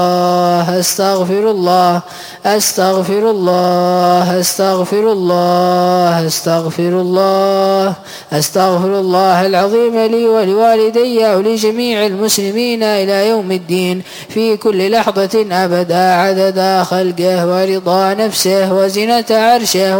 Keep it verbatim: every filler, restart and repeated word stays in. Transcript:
أستغفر الله أستغفر الله أستغفر الله أستغفر الله أستغفر الله العظيم لي ولوالدي ولجميع المسلمين إلى يوم الدين في كل لحظة أبدا عدد خلقه ورضا نفسه وزنة عرشه